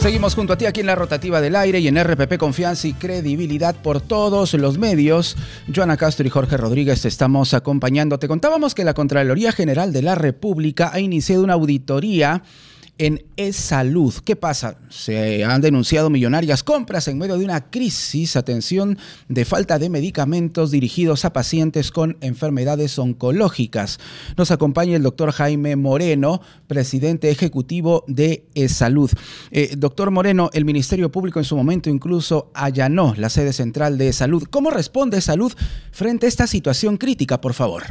Seguimos junto a ti aquí en la rotativa del aire y en RPP Confianza y Credibilidad por todos los medios. Joana Castro y Jorge Rodríguez te estamos acompañando. Te contábamos que la Contraloría General de la República ha iniciado una auditoría en eSalud. ¿Qué pasa? Se han denunciado millonarias compras en medio de una crisis, atención, de falta de medicamentos dirigidos a pacientes con enfermedades oncológicas. Nos acompaña el doctor Jaime Moreno, presidente ejecutivo de eSalud. Doctor Moreno, el Ministerio Público en su momento incluso allanó la sede central de eSalud. ¿Cómo responde eSalud frente a esta situación crítica, por favor?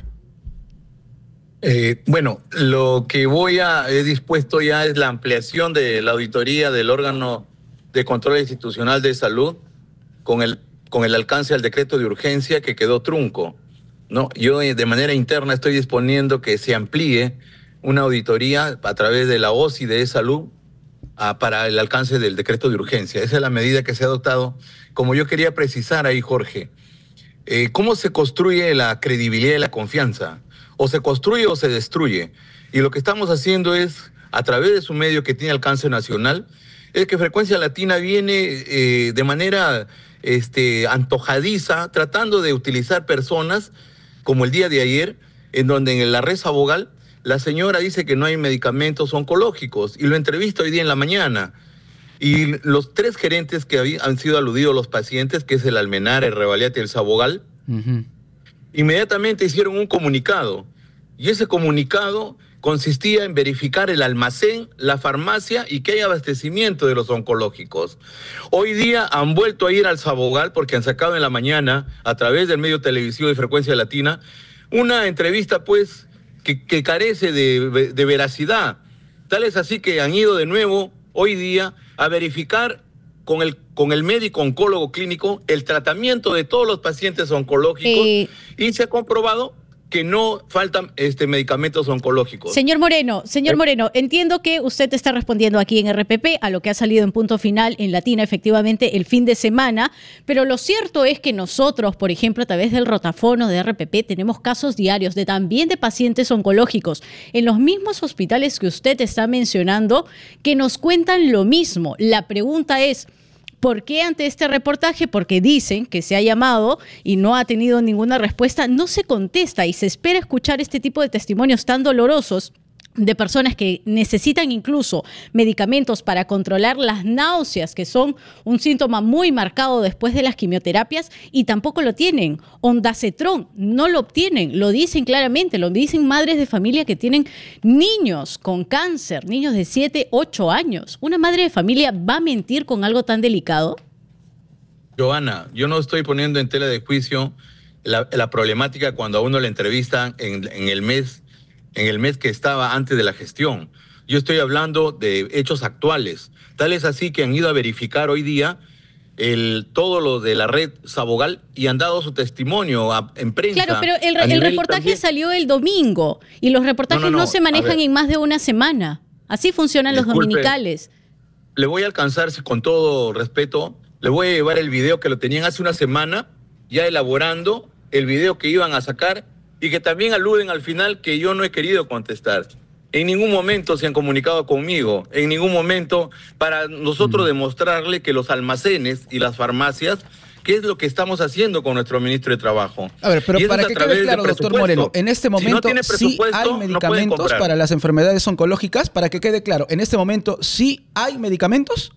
Bueno, lo que he dispuesto ya es la ampliación de la auditoría del órgano de control institucional de salud con el alcance al decreto de urgencia que quedó trunco, ¿no? Yo de manera interna estoy disponiendo que se amplíe una auditoría a través de la OSI de salud para el alcance del decreto de urgencia. Esa es la medida que se ha adoptado. Como yo quería precisar ahí, Jorge, ¿cómo se construye la credibilidad y la confianza? O se construye o se destruye. Y lo que estamos haciendo es, a través de su medio que tiene alcance nacional, es que Frecuencia Latina viene de manera antojadiza, tratando de utilizar personas, como el día de ayer, en donde en la red Sabogal, la señora dice que no hay medicamentos oncológicos, y lo entrevisto hoy día en la mañana. Y los tres gerentes que han sido aludidos los pacientes, que es el Almenar, el Revaliate y el Sabogal, inmediatamente hicieron un comunicado, y ese comunicado consistía en verificar el almacén, la farmacia y que haya abastecimiento de los oncológicos. Hoy día han vuelto a ir al Sabogal porque han sacado en la mañana, a través del medio televisivo de Frecuencia Latina, una entrevista pues que carece de veracidad. Tal es así que han ido de nuevo hoy día a verificar con el médico oncólogo clínico el tratamiento de todos los pacientes oncológicos y se ha comprobado que no faltan medicamentos oncológicos. Señor Moreno, entiendo que usted está respondiendo aquí en RPP a lo que ha salido en Punto Final en Latina, efectivamente, el fin de semana, pero lo cierto es que nosotros, por ejemplo, a través del rotafono de RPP, tenemos casos diarios también de pacientes oncológicos en los mismos hospitales que usted está mencionando, que nos cuentan lo mismo. La pregunta es, ¿por qué ante este reportaje? Porque dicen que se ha llamado y no ha tenido ninguna respuesta, no se contesta y se espera escuchar este tipo de testimonios tan dolorosos de personas que necesitan incluso medicamentos para controlar las náuseas, que son un síntoma muy marcado después de las quimioterapias, y tampoco lo tienen. Ondansetron no lo obtienen, lo dicen claramente, lo dicen madres de familia que tienen niños con cáncer, niños de 7, 8 años. ¿Una madre de familia va a mentir con algo tan delicado? Joana, yo no estoy poniendo en tela de juicio la problemática cuando a uno le entrevistan en el mes que estaba antes de la gestión. Yo estoy hablando de hechos actuales. Tal es así que han ido a verificar hoy día todo lo de la red Sabogal y han dado su testimonio en prensa. Claro, pero el reportaje también salió el domingo y los reportajes no se manejan en más de una semana. Así funcionan los dominicales. Le voy a alcanzar, con todo respeto, le voy a llevar el video que lo tenían hace una semana, ya elaborando el video que iban a sacar, y que también aluden al final que yo no he querido contestar. En ningún momento se han comunicado conmigo, en ningún momento para nosotros demostrarle que los almacenes y las farmacias, qué es lo que estamos haciendo con nuestro ministro de Trabajo. A ver, pero para que quede claro, doctor Moreno, en este momento sí hay medicamentos para las enfermedades oncológicas, para que quede claro, en este momento sí hay medicamentos.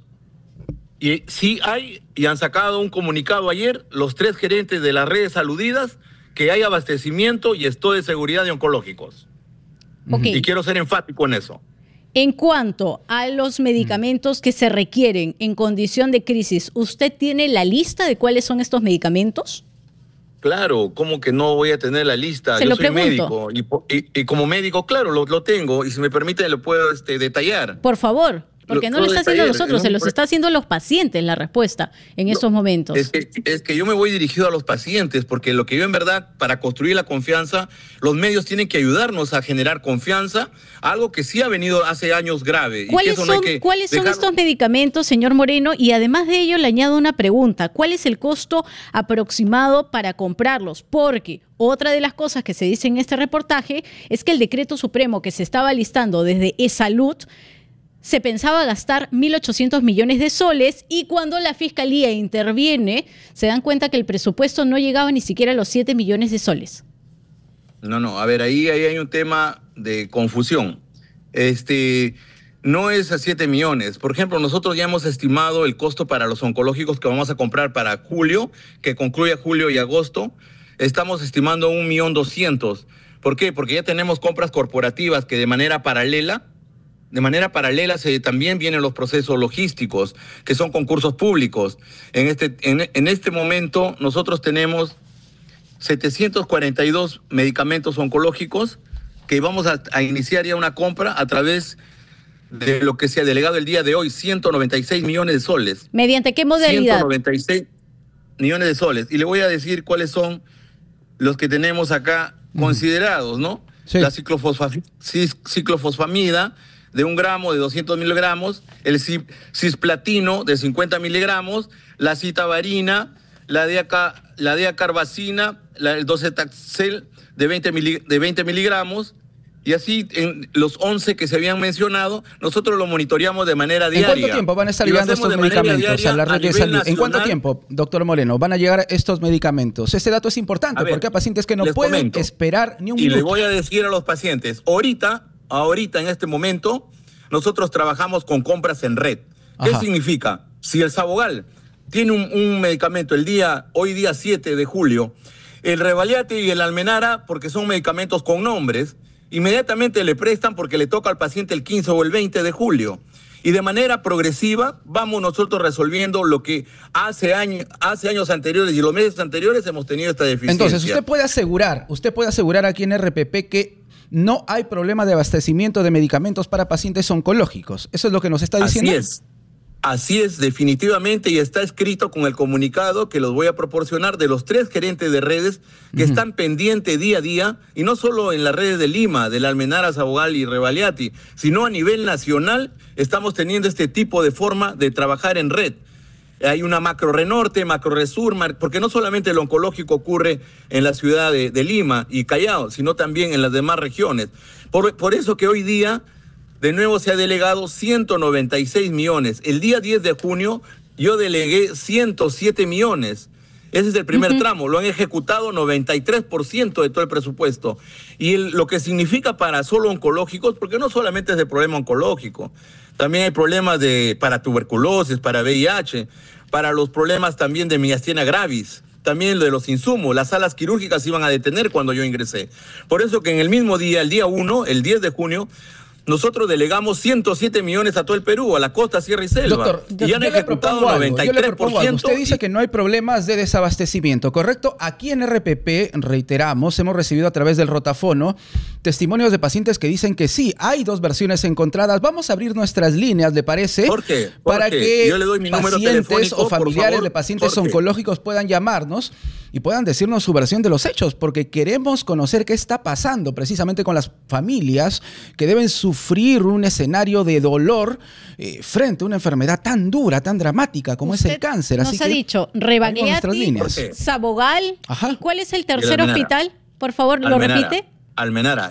Y sí hay, y han sacado un comunicado ayer, los tres gerentes de las redes aludidas, que hay abastecimiento y esto de seguridad de oncológicos. Y quiero ser enfático en eso. En cuanto a los medicamentos que se requieren en condición de crisis, ¿usted tiene la lista de cuáles son estos medicamentos? Claro, ¿cómo que no voy a tener la lista? Yo soy médico y como médico, claro, lo tengo, y si me permite lo puedo detallar. Por favor. Porque no lo está haciendo a nosotros, se los está haciendo a los pacientes la respuesta en estos momentos. Es que yo me voy dirigido a los pacientes, porque lo que yo en verdad, para construir la confianza, los medios tienen que ayudarnos a generar confianza, algo que sí ha venido hace años grave. ¿Cuáles son estos medicamentos, señor Moreno? Y además de ello le añado una pregunta, ¿cuál es el costo aproximado para comprarlos? Porque otra de las cosas que se dice en este reportaje es que el decreto supremo que se estaba listando desde eSalud se pensaba gastar 1.800 millones de soles y cuando la Fiscalía interviene, se dan cuenta que el presupuesto no llegaba ni siquiera a los 7 millones de soles. No, a ver, ahí hay un tema de confusión. No es a 7 millones. Por ejemplo, nosotros ya hemos estimado el costo para los oncológicos que vamos a comprar para julio, que concluya julio y agosto. Estamos estimando 1.200.000. ¿Por qué? Porque ya tenemos compras corporativas que de manera paralela también vienen los procesos logísticos, que son concursos públicos. En este momento nosotros tenemos 742 medicamentos oncológicos que vamos a iniciar ya una compra a través de lo que se ha delegado el día de hoy, 196 millones de soles. ¿Mediante qué modalidad? 196 millones de soles. Y le voy a decir cuáles son los que tenemos acá considerados, ¿no? Sí. La ciclofosfamida de 1 gramo, de 200 miligramos, el cisplatino de 50 miligramos, la citavarina, la diacarbacina, el docetaxel de 20 miligramos, y así en los 11 que se habían mencionado, nosotros lo monitoreamos de manera diaria. ¿En cuánto tiempo van a estar llegando estos medicamentos a la red de salud? ¿En cuánto tiempo, doctor Moreno, van a llegar estos medicamentos? Este dato es importante porque hay pacientes que no pueden esperar ni un minuto. Y le voy a decir a los pacientes, ahorita, en este momento, nosotros trabajamos con compras en red. ¿Qué significa? Si el Sabogal tiene un medicamento hoy día 7 de julio, el Revaliate y el Almenara, porque son medicamentos con nombres, inmediatamente le prestan porque le toca al paciente el 15 o el 20 de julio. Y de manera progresiva vamos nosotros resolviendo lo que hace años anteriores y los meses anteriores hemos tenido esta deficiencia. Entonces, usted puede asegurar aquí en RPP que no hay problema de abastecimiento de medicamentos para pacientes oncológicos. ¿Eso es lo que nos está diciendo? Así es, definitivamente, y está escrito con el comunicado que los voy a proporcionar de los 3 gerentes de redes que están pendientes día a día, y no solo en las redes de Lima, del Almenara, Sabogal y Revaliati, sino a nivel nacional estamos teniendo este tipo de forma de trabajar en red. Hay una macro Renorte, macro Resur, porque no solamente el oncológico ocurre en la ciudad de Lima y Callao, sino también en las demás regiones. Por eso que hoy día, de nuevo, se ha delegado 196 millones. El día 10 de junio yo delegué 107 millones. Ese es el primer tramo. Lo han ejecutado 93% de todo el presupuesto. Y lo que significa para solo oncológicos, porque no solamente es el problema oncológico, también hay problemas para tuberculosis, para VIH, para los problemas también de miastenia gravis, también de los insumos. Las salas quirúrgicas iban a detener cuando yo ingresé. Por eso que en el mismo día, el día 1, el 10 de junio, nosotros delegamos 107 millones a todo el Perú, a la costa, sierra y selva. Doctor, y han ejecutado 93%. Usted dice que no hay problemas de desabastecimiento, ¿correcto? Aquí en RPP, reiteramos, hemos recibido a través del rotafono testimonios de pacientes que dicen que sí, hay 2 versiones encontradas. Vamos a abrir nuestras líneas, ¿le parece? ¿Por qué? Para que yo le doy mi número pacientes o familiares favor, de pacientes oncológicos puedan llamarnos y puedan decirnos su versión de los hechos, porque queremos conocer qué está pasando precisamente con las familias que deben sufrir un escenario de dolor frente a una enfermedad tan dura, tan dramática como es el cáncer. Nos ha dicho Revaliati, Sabogal. ¿Y cuál es el tercer hospital? Por favor, ¿lo repite? Almenara.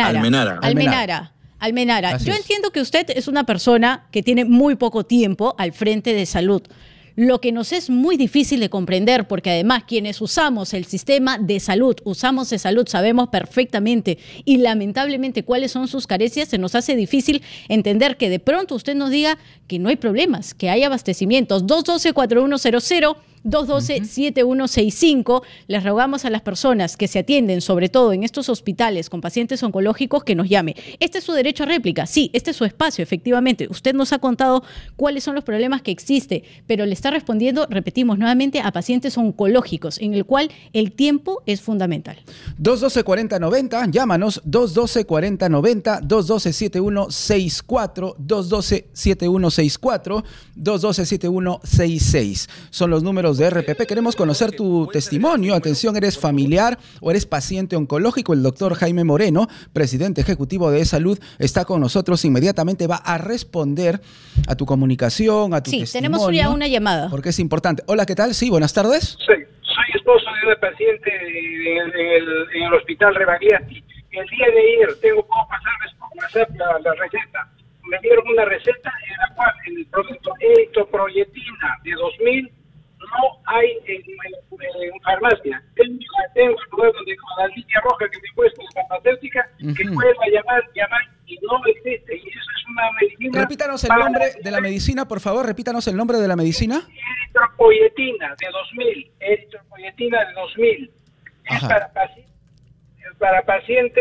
Yo entiendo que usted es una persona que tiene muy poco tiempo al frente de salud. Lo que nos es muy difícil de comprender, porque además quienes usamos el sistema de salud, sabemos perfectamente y lamentablemente cuáles son sus carencias, se nos hace difícil entender que de pronto usted nos diga que no hay problemas, que hay abastecimientos. 212-4100, 212-7165. Les rogamos a las personas que se atienden, sobre todo en estos hospitales con pacientes oncológicos, que nos llame. Este es su derecho a réplica, sí, este es su espacio, efectivamente. Usted nos ha contado cuáles son los problemas que existe, pero le está respondiendo, repetimos nuevamente, a pacientes oncológicos, en el cual el tiempo es fundamental. 212-4090, llámanos, 212-4090, 212-7164, 212-7164, 212-7166. Son los números de RPP. Queremos conocer tu testimonio. Atención, ¿eres familiar o eres paciente oncológico? El doctor Jaime Moreno, presidente ejecutivo de Salud, está con nosotros. Inmediatamente va a responder a tu comunicación, a tu testimonio. Sí, tenemos ya una llamada. Porque es importante. Hola, ¿qué tal? Sí, buenas tardes. Sí, soy esposo de una paciente en el hospital Revaliati. El día de ayer, ¿puedo pasarles por WhatsApp la receta? me dieron una receta en la cual el producto eritropoyetina de 2000 no hay en farmacia. Tengo el lugar donde con la línea roja que me cuesta la farmacéutica, que vuelva a llamar, y no existe. Y eso es una medicina. Repítanos el nombre de la medicina, por favor. Repítanos el nombre de la medicina. Eritropoyetina de 2000. Eritropoyetina de 2000. Es para pacientes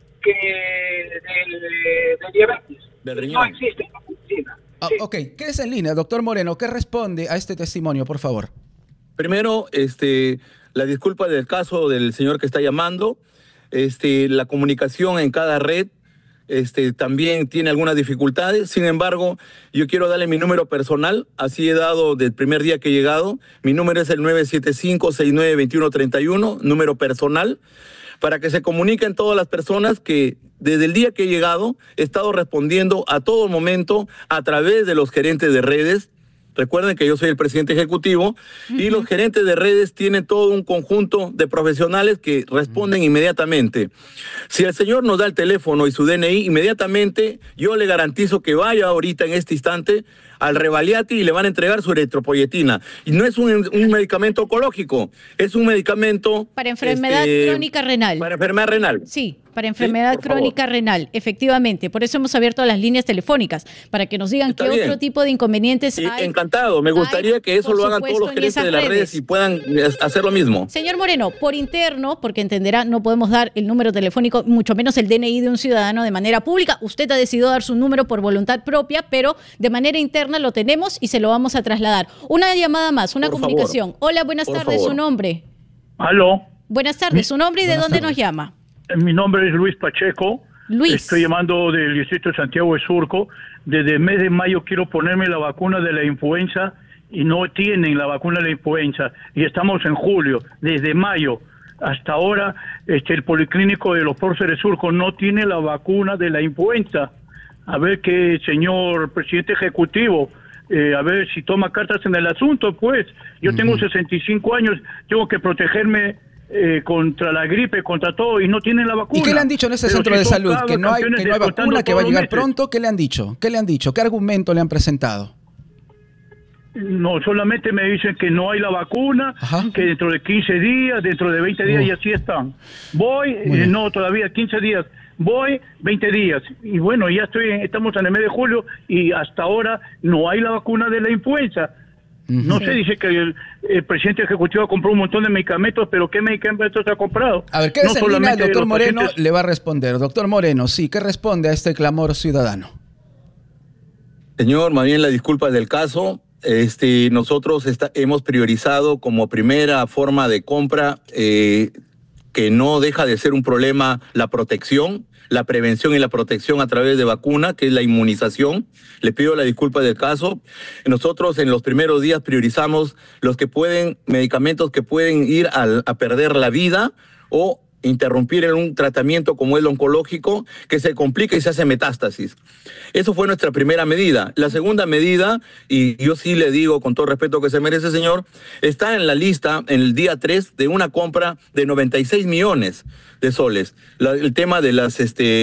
de diabetes. No existe esta medicina. Sí. Ok, ¿qué es en línea, doctor Moreno? ¿Qué responde a este testimonio, por favor? Primero, la disculpa del caso del señor que está llamando. La comunicación en cada red también tiene algunas dificultades. Sin embargo, yo quiero darle mi número personal. Así he dado del primer día que he llegado. Mi número es el 975-692131, número personal, para que se comuniquen todas las personas que desde el día que he llegado he estado respondiendo a todo momento a través de los gerentes de redes. Recuerden que yo soy el presidente ejecutivo y los gerentes de redes tienen todo un conjunto de profesionales que responden inmediatamente. Si el señor nos da el teléfono y su DNI, inmediatamente yo le garantizo que vaya ahorita en este instante al Revaliati y le van a entregar su eritropoyetina. Y no es un medicamento oncológico, es un medicamento... Para enfermedad crónica renal. Para enfermedad renal. Sí, para enfermedad crónica renal, efectivamente. Por eso hemos abierto las líneas telefónicas, para que nos digan qué otro tipo de inconvenientes hay. Encantado, me gustaría que eso lo hagan todos los gerentes de las redes y puedan hacer lo mismo. Señor Moreno, por interno, porque entenderá, no podemos dar el número telefónico, mucho menos el DNI de un ciudadano de manera pública. Usted ha decidido dar su número por voluntad propia, pero de manera interna lo tenemos y se lo vamos a trasladar. Una llamada más, una comunicación. Hola, buenas tardes, su nombre. Aló. Buenas tardes, su nombre y de dónde nos llama. Mi nombre es Luis Pacheco. Luis. Estoy llamando del distrito de Santiago de Surco. Desde el mes de mayo quiero ponerme la vacuna de la influenza y no tienen la vacuna de la influenza. Y estamos en julio. Desde mayo hasta ahora el Policlínico de los Próceres Surco no tiene la vacuna de la influenza. A ver qué, señor presidente ejecutivo, a ver si toma cartas en el asunto, pues. Yo tengo 65 años, tengo que protegerme contra la gripe, contra todo, y no tienen la vacuna. ¿Y qué le han dicho en ese centro de salud? ¿Que no hay vacuna, que va a llegar pronto? ¿Qué le han dicho? ¿Qué le han dicho? ¿Qué argumento le han presentado? No, solamente me dicen que no hay la vacuna, que dentro de 15 días, dentro de 20 días, y así están. Voy, no, todavía 15 días. Voy 20 días y bueno, ya estamos en el mes de julio y hasta ahora no hay la vacuna de la influenza. No se dice que el presidente ejecutivo compró un montón de medicamentos, pero ¿qué medicamentos ha comprado? A ver, ¿qué es en línea? El doctor Moreno le va a responder. Doctor Moreno, sí, ¿qué responde a este clamor ciudadano? Señor, más bien la disculpa del caso. Nosotros hemos priorizado como primera forma de compra que no deja de ser un problema la protección, la prevención y la protección a través de vacuna, que es la inmunización. Le pido la disculpa del caso. Nosotros en los primeros días priorizamos los que pueden, medicamentos que pueden ir a perder la vida o interrumpir en un tratamiento como el oncológico, que se complica y se hace metástasis. Eso fue nuestra primera medida. La segunda medida, y yo sí le digo con todo respeto que se merece, señor, está en la lista, en el día 3, de una compra de 96 millones de soles. El tema de las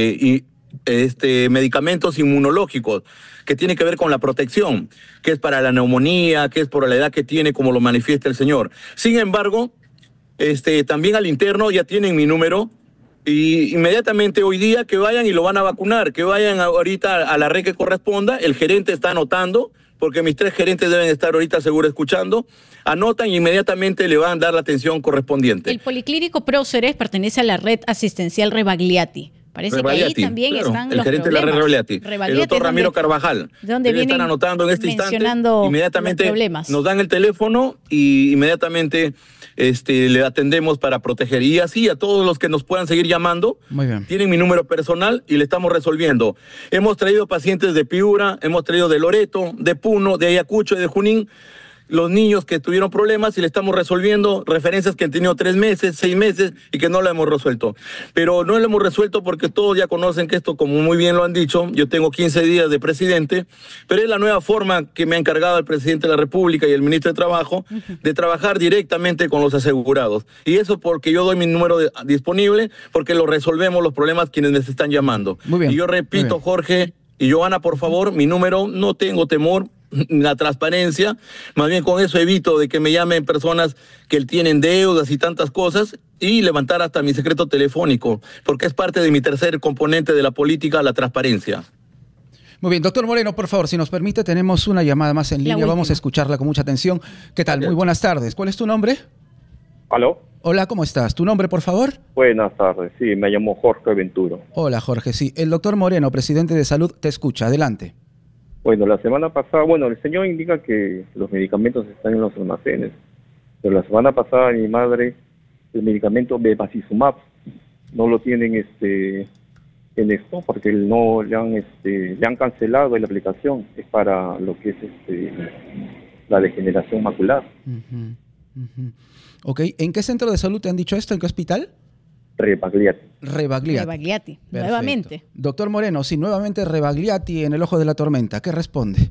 medicamentos inmunológicos, que tiene que ver con la protección, que es para la neumonía, que es por la edad que tiene, como lo manifiesta el señor. Sin embargo, también al interno ya tienen mi número y inmediatamente hoy día que vayan y lo van a vacunar, que vayan ahorita a la red que corresponda. El gerente está anotando, porque mis 3 gerentes deben estar ahorita seguro escuchando. Anotan y inmediatamente le van a dar la atención correspondiente. El Policlínico Próceres pertenece a la red asistencial Rebagliati. Parece Rebagliati, que ahí también están el gerente problemas. De la red Rebagliati, el doctor Ramiro Carvajal. Donde están anotando en este instante. Inmediatamente nos dan el teléfono y inmediatamente le atendemos para proteger. Y así a todos los que nos puedan seguir llamando, tienen mi número personal y le estamos resolviendo. Hemos traído pacientes de Piura, hemos traído de Loreto, de Puno, de Ayacucho y de Junín, los niños que tuvieron problemas y le estamos resolviendo referencias que han tenido 3 meses, 6 meses y que no lo hemos resuelto. Pero no lo hemos resuelto porque todos ya conocen que esto, como muy bien lo han dicho, yo tengo 15 días de presidente, pero es la nueva forma que me ha encargado el presidente de la República y el ministro de Trabajo de trabajar directamente con los asegurados. Y eso porque yo doy mi número disponible, porque lo resolvemos los problemas quienes me están llamando. Muy bien, y yo repito, Jorge Y Joana, por favor, mi número, no tengo temor, la transparencia, más bien con eso evito de que me llamen personas que tienen deudas y tantas cosas, y levantar hasta mi secreto telefónico, porque es parte de mi tercer componente de la política, la transparencia. Muy bien, doctor Moreno, por favor, si nos permite, tenemos una llamada más en línea, vamos a escucharla con mucha atención. ¿Qué tal? Muy buenas tardes. ¿Cuál es tu nombre? ¿Aló? Hola, ¿cómo estás? ¿Tu nombre, por favor? Buenas tardes, sí, me llamo Jorge Venturo. Hola, Jorge, sí. El doctor Moreno, presidente de Salud, te escucha. Adelante. Bueno, la semana pasada, el señor indica que los medicamentos están en los almacenes, pero la semana pasada mi madre, el medicamento Bevacizumab, no lo tienen en esto porque no le han cancelado la aplicación, es para lo que es la degeneración macular. Ok, ¿en qué centro de salud te han dicho esto? ¿En qué hospital? Rebagliati. Rebagliati, nuevamente. Doctor Moreno, si nuevamente Rebagliati en el ojo de la tormenta, ¿qué responde?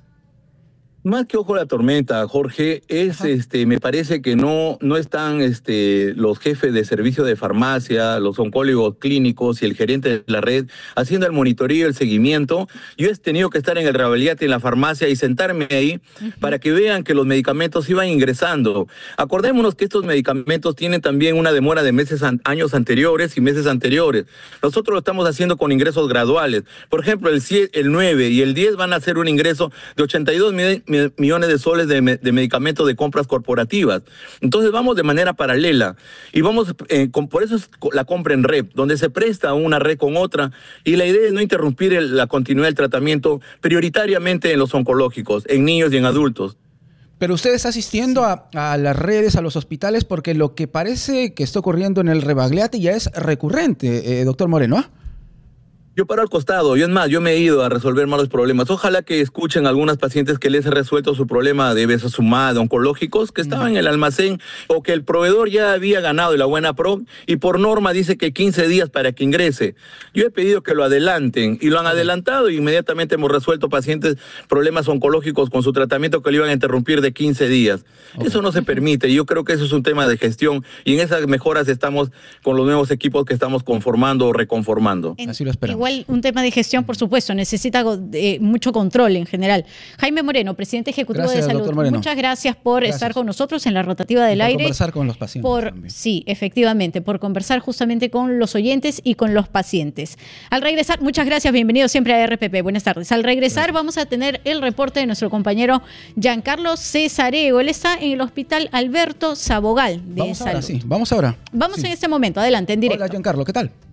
Más que ojo de la tormenta, Jorge, me parece que no están los jefes de servicio de farmacia, los oncólogos clínicos y el gerente de la red haciendo el monitoreo, el seguimiento. Yo he tenido que estar en el Rebagliati, en la farmacia, y sentarme ahí para que vean que los medicamentos iban ingresando. Acordémonos que estos medicamentos tienen también una demora de años anteriores y meses anteriores. Nosotros lo estamos haciendo con ingresos graduales. Por ejemplo, el 9 y el 10 van a hacer un ingreso de 82 millones de soles de medicamentos de compras corporativas. Entonces vamos de manera paralela y vamos, por eso es la compra en red, donde se presta una red con otra, y la idea es no interrumpir la continuidad del tratamiento prioritariamente en los oncológicos, en niños y en adultos. Pero usted está asistiendo a las redes, a los hospitales, porque lo que parece que está ocurriendo en el Rebagliati ya es recurrente, doctor Moreno, ¿ah? Yo paro al costado, yo me he ido a resolver malos problemas. Ojalá que escuchen a algunas pacientes que les he resuelto su problema de Bevacizumab, de oncológicos, que estaban en el almacén, o que el proveedor ya había ganado la buena pro y por norma dice que 15 días para que ingrese. Yo he pedido que lo adelanten y lo han adelantado, y inmediatamente hemos resuelto pacientes problemas oncológicos con su tratamiento que le iban a interrumpir de 15 días. Eso no se permite, y yo creo que eso es un tema de gestión, y en esas mejoras estamos con los nuevos equipos que estamos conformando o reconformando. Así lo esperamos. Igual un tema de gestión, por supuesto, necesita mucho control en general. Jaime Moreno, presidente ejecutivo de Salud, muchas gracias por estar con nosotros en la rotativa del aire. Por conversar con los pacientes. Sí, efectivamente, por conversar justamente con los oyentes y con los pacientes. Al regresar, muchas gracias, bienvenido siempre a RPP, buenas tardes. Al regresar vamos a tener el reporte de nuestro compañero Giancarlo Cesareo. Él está en el Hospital Alberto Sabogal de Salud. Vamos ahora. Vamos en este momento, adelante, en directo. Hola, Giancarlo, ¿qué tal?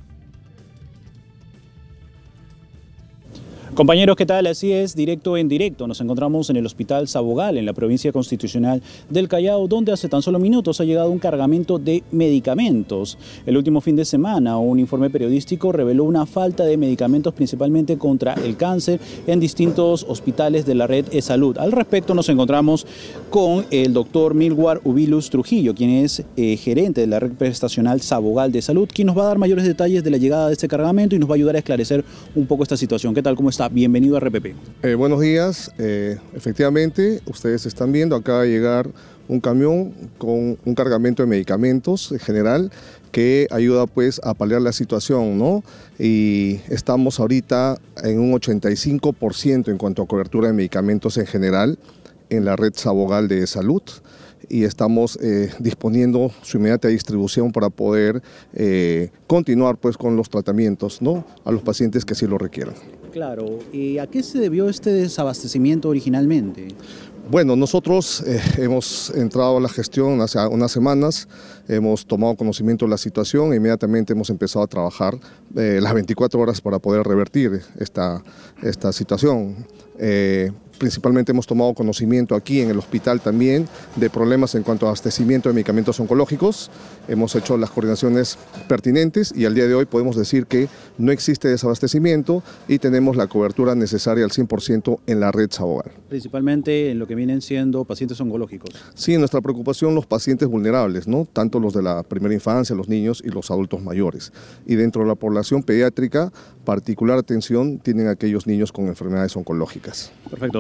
Compañeros, ¿qué tal? Así es, directo en directo. Nos encontramos en el Hospital Sabogal, en la provincia constitucional del Callao, donde hace tan solo minutos ha llegado un cargamento de medicamentos. El último fin de semana, un informe periodístico reveló una falta de medicamentos, principalmente contra el cáncer, en distintos hospitales de la red E-Salud. Al respecto, nos encontramos con el doctor Milward Ubilus Trujillo, quien es gerente de la red prestacional Sabogal de Salud, quien nos va a dar mayores detalles de la llegada de este cargamento y nos va a ayudar a esclarecer un poco esta situación. ¿Qué tal? ¿Cómo está? Bienvenido a RPP. Buenos días. Efectivamente, ustedes están viendo, acaba de llegar un camión con un cargamento de medicamentos en general que ayuda pues a paliar la situación, ¿no? Y estamos ahorita en un 85% en cuanto a cobertura de medicamentos en general en la red Sabogal de Salud, y estamos disponiendo su inmediata distribución para poder continuar pues con los tratamientos, ¿no?, a los pacientes que así lo requieran. Claro, ¿y a qué se debió este desabastecimiento originalmente? Bueno, nosotros hemos entrado a la gestión hace unas semanas, hemos tomado conocimiento de la situación e inmediatamente hemos empezado a trabajar las 24 horas para poder revertir esta situación. Principalmente hemos tomado conocimiento aquí en el hospital también de problemas en cuanto a abastecimiento de medicamentos oncológicos. Hemos hecho las coordinaciones pertinentes y al día de hoy podemos decir que no existe desabastecimiento y tenemos la cobertura necesaria al 100% en la red Sabogal. Principalmente en lo que vienen siendo pacientes oncológicos. Sí, nuestra preocupación los pacientes vulnerables, ¿no?, tanto los de la primera infancia, los niños y los adultos mayores. Y dentro de la población pediátrica, particular atención tienen aquellos niños con enfermedades oncológicas. Perfecto.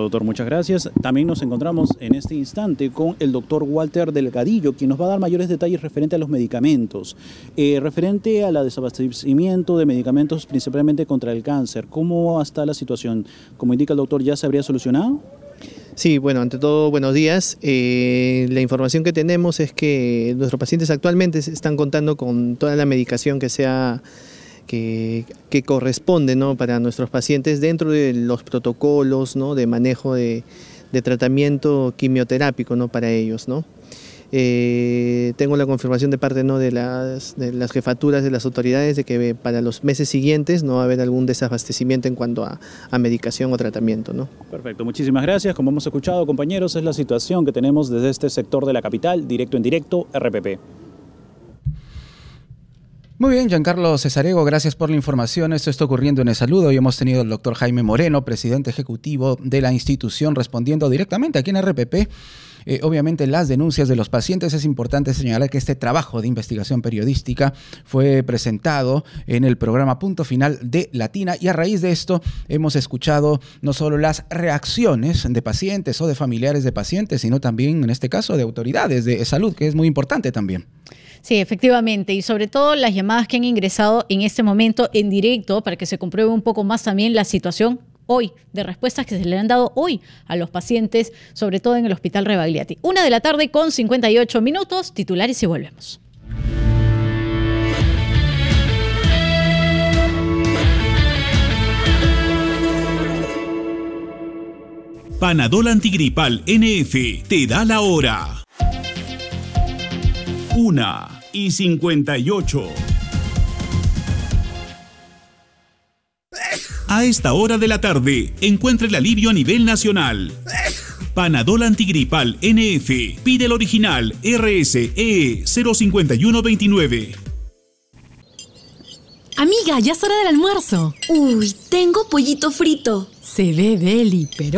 doctor, muchas gracias. También nos encontramos en este instante con el doctor Walter Delgadillo, quien nos va a dar mayores detalles referente a los medicamentos, referente al desabastecimiento de medicamentos principalmente contra el cáncer. ¿Cómo está la situación? Como indica el doctor, ¿ya se habría solucionado? Sí, bueno, ante todo, buenos días. La información que tenemos es que nuestros pacientes actualmente están contando con toda la medicación que corresponde, ¿no?, para nuestros pacientes dentro de los protocolos, ¿no?, de manejo de tratamiento quimioterápico, ¿no?, para ellos, ¿no? Tengo la confirmación de parte, ¿no?, de las jefaturas de las autoridades de que para los meses siguientes no va a haber algún desabastecimiento en cuanto a medicación o tratamiento, ¿no? Perfecto, muchísimas gracias. Como hemos escuchado, compañeros, es la situación que tenemos desde este sector de la capital, directo en directo, RPP. Muy bien, Giancarlo Cesarego, gracias por la información. Esto está ocurriendo en El Salud. Hoy hemos tenido al doctor Jaime Moreno, presidente ejecutivo de la institución, respondiendo directamente aquí en RPP. Obviamente las denuncias de los pacientes. Es importante señalar que este trabajo de investigación periodística fue presentado en el programa Punto Final de Latina, y a raíz de esto hemos escuchado no solo las reacciones de pacientes o de familiares de pacientes, sino también en este caso de autoridades de salud, que es muy importante también. Sí, efectivamente, y sobre todo las llamadas que han ingresado en este momento en directo para que se compruebe un poco más también la situación hoy, de respuestas que se le han dado hoy a los pacientes, sobre todo en el Hospital Rebagliati. 1:58 p.m, titulares y volvemos. Panadol Antigripal NF te da la hora. 1:58. A esta hora de la tarde, encuentra el alivio a nivel nacional. Panadol Antigripal NF. Pide el original RSE 05129. Amiga, ya es hora del almuerzo. Uy, tengo pollito frito. Se ve deli, pero